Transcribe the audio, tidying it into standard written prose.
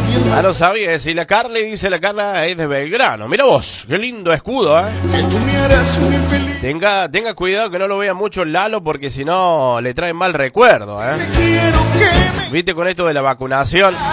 Ah, no sabía. Si la Carly dice la Carla es de Belgrano. Mira vos, qué lindo escudo, ¿eh? Tenga cuidado que no lo vea mucho Lalo porque si no le trae mal recuerdo, ¿eh? Viste con esto de la vacunación.